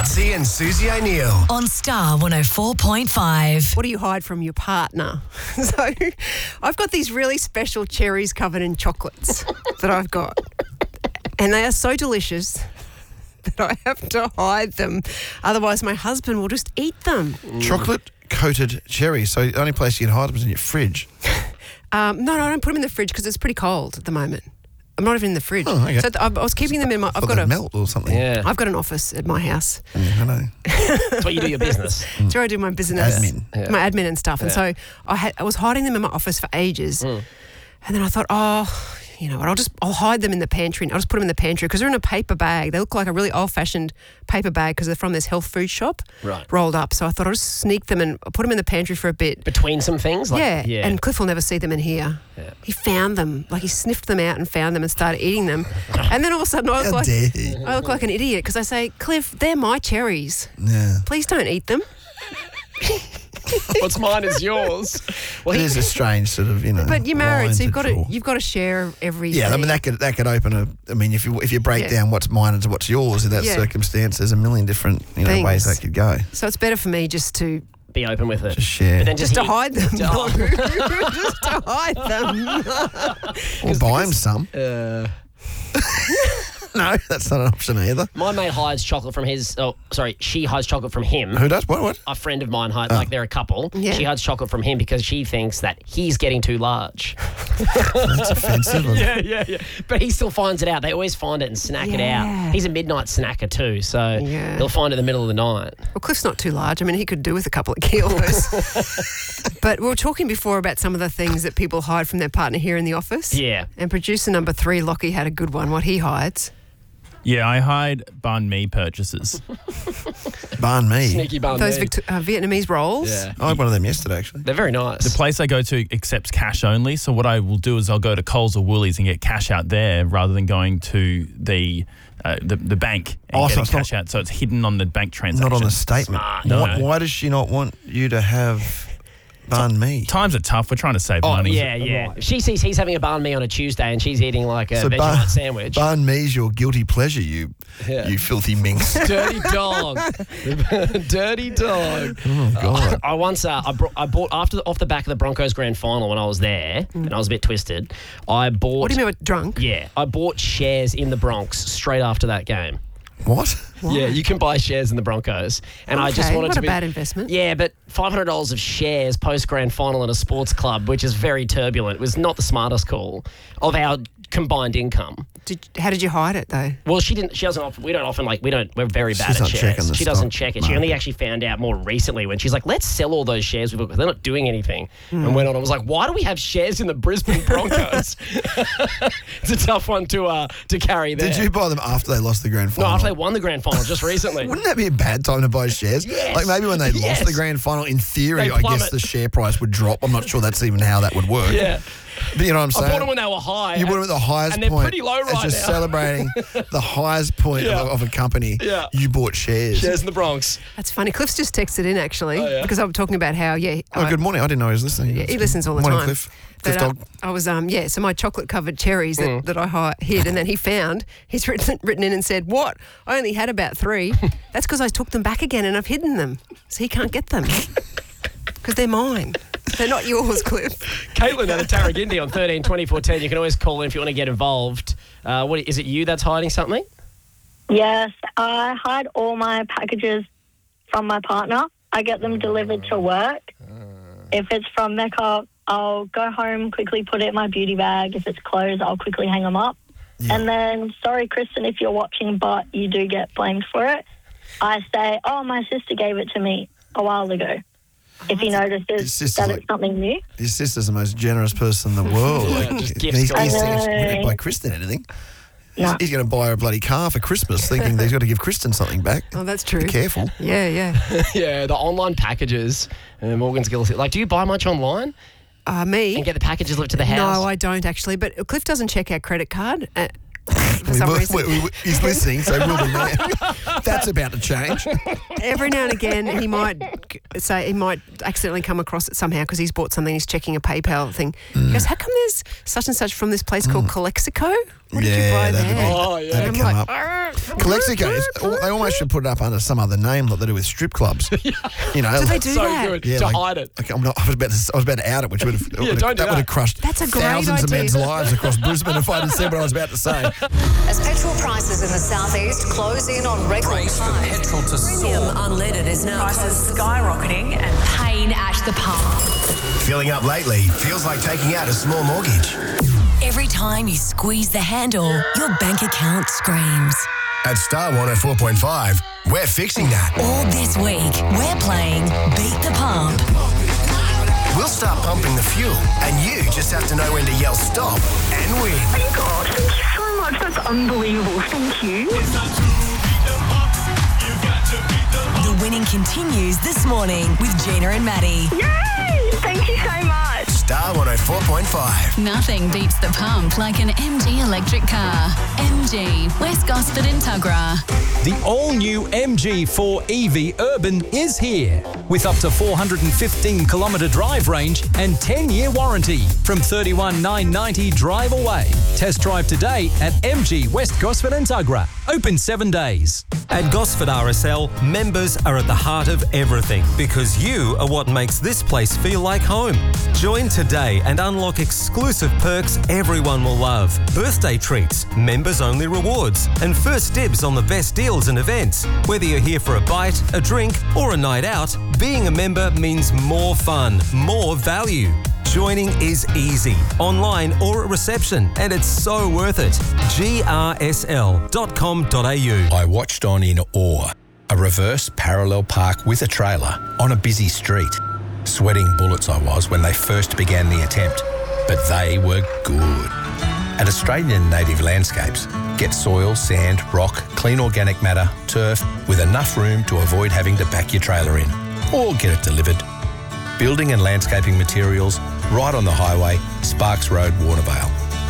Matsy and Susie O'Neill. On Star 104.5. What do you hide from your partner? So I've got these really special cherries covered in chocolates that I've got. And they are so delicious that I have to hide them. Otherwise, my husband will just eat them. Chocolate-coated cherries. So the only place you can hide them is in your fridge. No, I don't put them in the fridge because it's pretty cold at the moment. I'm not even in the fridge. Oh, okay. So I was keeping them in my... I've got melt or something. Yeah. I've got an office at my house. I know. That's what you do your business. That's where I do my business. Admin. My admin and stuff. And so I was hiding them in my office for ages. And then I thought, you know what, I'll hide them in the pantry. I'll just put them in the pantry because they're in a paper bag. They look like a really old-fashioned paper bag because they're from this health food shop. Right. Rolled up. So I thought I'll just sneak them and put them in the pantry for a bit. Between some things? Yeah. And Cliff will never see them in here. Yeah. He found them. Like he sniffed them out and found them and started eating them. And then all of a sudden I look like an idiot because I say, Cliff, they're my cherries. Yeah. Please don't eat them. What's mine is yours. Well, it is a strange sort of, But you're married, line so to you've got to share everything. Yeah, I mean that could open a. I mean, if you break down what's mine and what's yours in that circumstance, there's a million different ways that could go. So it's better for me just to be open with it. Just share. But then just to hide them. Just to hide them. Or buy him some. No, that's not an option either. My mate hides chocolate from his... Oh, sorry, she hides chocolate from him. Who does? What? A friend of mine hides... Like, they're a couple. Yeah. She hides chocolate from him because she thinks that he's getting too large. That's offensive. Yeah. But he still finds it out. They always find it and snack it out. He's a midnight snacker too, so he'll find it in the middle of the night. Well, Cliff's not too large. I mean, he could do with a couple of kilos. But we were talking before about some of the things that people hide from their partner here in the office. Yeah. And producer number 3, Lockie, had a good one. What he hides. Yeah, I hide banh mi purchases. Banh mi. Sneaky banh Those mi. Vietnamese rolls. Yeah. I had one of them yesterday, actually. They're very nice. The place I go to accepts cash only, so what I will do is I'll go to Coles or Woolies and get cash out there rather than going to the bank and getting cash out, so it's hidden on the bank transaction. Not on the statement. No. Why does she not want you to have banh mi? Times are tough. We're trying to save money. Yeah. If she sees he's having a banh mi on a Tuesday and she's eating like a Vegemite sandwich. Banh mi's your guilty pleasure, you filthy minx. Dirty dog. Dirty dog. Oh, God. I once I bought off the back of the Broncos grand final when I was there and I was a bit twisted. I bought... What do you mean, drunk? Yeah. I bought shares in the Bronx straight after that game. What? Why? Yeah, you can buy shares in the Broncos. And I just wanted what to a be... bad investment. Yeah, but $500 of shares post-grand final at a sports club, which is very turbulent, was not the smartest call of our combined income. How did you hide it, though? Well, she doesn't often, we're very bad She's at not shares. checking the She doesn't stock check it. She only actually found out more recently when she's like, let's sell all those shares we've got because they're not doing anything. And went on. I was like, why do we have shares in the Brisbane Broncos? It's a tough one to carry there. Did you buy them after they lost the grand final? No, after they won the grand final just recently. Wouldn't that be a bad time to buy shares? Yes. Like maybe when they lost the grand final, in theory, They I guess plummet. the share price would drop. I'm not sure that's even how that would work. Yeah. But you know what I'm saying? I bought them when they were high. You bought them at the highest and they're point. pretty low right It's just now. celebrating the highest point of a company. Yeah. You bought shares. Shares in the Bronx. That's funny. Cliff's just texted in, actually, Oh, yeah? because I'm talking about how, Oh, good morning. I didn't know he was listening. Yeah, he listens all the Morning, time. Cliff. But, Cliff dog. I was, so my chocolate-covered cherries that I hid, and then he's written in and said, what? I only had about 3. That's because I took them back again and I've hidden them. So he can't get them. Because they're mine. They're not yours, Cliff. Caitlin out of Tarragindi on 13 24 10. You can always call in if you want to get involved. What is it you that's hiding something? Yes, I hide all my packages from my partner. I get them delivered to work. If it's from Mecca, I'll go home, quickly put it in my beauty bag. If it's clothes, I'll quickly hang them up. Yeah. And then, sorry, Kristen, if you're watching, but you do get blamed for it. I say, my sister gave it to me a while ago. If he notices that it's something new. His sister's the most generous person in the world. Just gifts. He's I going to buy Kristen anything. No. He's going to buy her a bloody car for Christmas, thinking that he's got to give Kristen something back. Oh, that's true. Be careful. Yeah. Yeah, the online packages. Morgan's guilty. Like, do you buy much online? Me? And get the packages delivered to the house? No, I don't actually. But Cliff doesn't check our credit card. For some reason. He's listening, so we'll be there. That's about to change. Every now and again, he might accidentally come across it somehow because he's bought something. He's checking a PayPal thing. He goes, "How come there's such and such from this place called Calexico?" What did you buy there? That'd I'm come like, up. Calexico, they almost should put it up under some other name like they do with strip clubs. You know, do they do So that? good Yeah, to like- hide it. Okay, I was about to out it, which would have don't do that would have crushed That's a great thousands of idea. men's lives across Brisbane if I had said what I was about to say. As petrol prices in the southeast close in on record Brace for highs. petrol to Premium soar. unleaded is now Prices skyrocketing and pain at the pump. Filling up lately feels like taking out a small mortgage. Every time you squeeze the handle, your bank account screams. At Star 104.5, we're fixing that. All this week, we're playing Beat the Pump. We'll start pumping the fuel, and you just have to know when to yell stop and win. Oh my God, thank you so much. That's unbelievable. Thank you. The winning continues this morning with Gina and Maddie. Yay! Thank you so much. Star 104.5. Nothing beats the pump like an MG electric car. MG, West Gosford and Tuggerah. The all-new MG4 EV Urban is here with up to 415-kilometre drive range and 10-year warranty from $31,990 drive away. Test drive today at MG West Gosford and Tuggerah. Open 7 days. At Gosford RSL, members are at the heart of everything because you are what makes this place feel like home. Join today and unlock exclusive perks everyone will love. Birthday treats, members-only rewards, and first dibs on the best deals and events. Whether you're here for a bite, a drink, or a night out, being a member means more fun, more value. Joining is easy, online or at reception, and it's so worth it. grsl.com.au. I watched on in awe. A reverse parallel park with a trailer on a busy street. Sweating bullets I was when they first began the attempt, but they were good. At Australian Native Landscapes, get soil, sand, rock, clean organic matter, turf, with enough room to avoid having to back your trailer in, or get it delivered. Building and landscaping materials, right on the highway, Sparks Road, Warnervale.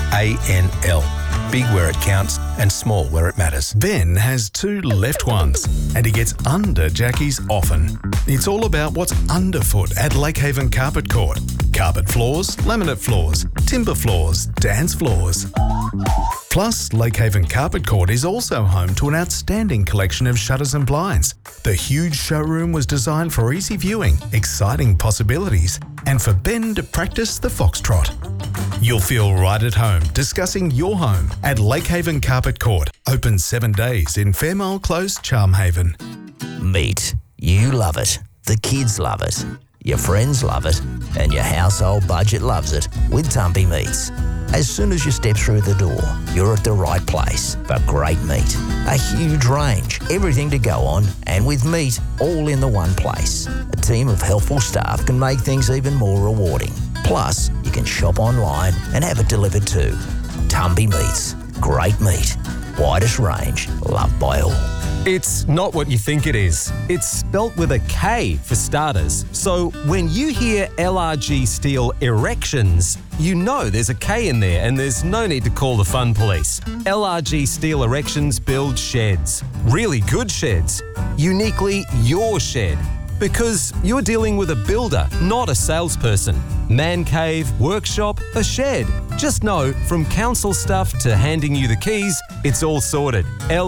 ANL. Big where it counts and small where it matters. Ben has two left ones, and he gets under Jackie's often. It's all about what's underfoot at Lakehaven Carpet Court. Carpet floors, laminate floors, timber floors, dance floors. Plus, Lakehaven Carpet Court is also home to an outstanding collection of shutters and blinds. The huge showroom was designed for easy viewing, exciting possibilities, and for Ben to practice the foxtrot. You'll feel right at home discussing your home at Lakehaven Carpet Court. Open 7 days in Fairmile Close, Charmhaven. Meat. You love it. The kids love it. Your friends love it. And your household budget loves it with Tumpy Meats. As soon as you step through the door, you're at the right place for great meat. A huge range, everything to go on, and with meat all in the one place. A team of helpful staff can make things even more rewarding. Plus, you can shop online and have it delivered too. Tumpy Meats. Great meat. Widest range. Loved by all. It's not what you think it is. It's spelt with a K for starters. So when you hear LRG Steel Erections, you know there's a K in there and there's no need to call the fun police. LRG Steel Erections build sheds. Really good sheds. Uniquely your shed. Because you're dealing with a builder, not a salesperson. Man cave, workshop, a shed. Just know, from council stuff to handing you the keys, it's all sorted.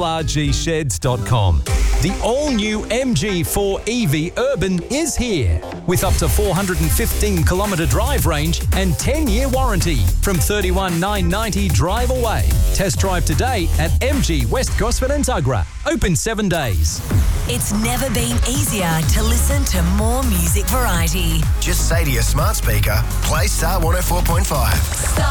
LRGsheds.com. The all-new MG4 EV Urban is here with up to 415-kilometre drive range and 10-year warranty from $31,990 drive away. Test drive today at MG West Gosford and Tuggerah. Open 7 days. It's never been easier to listen to more music variety. Just say to your smart speaker, play Star 104.5.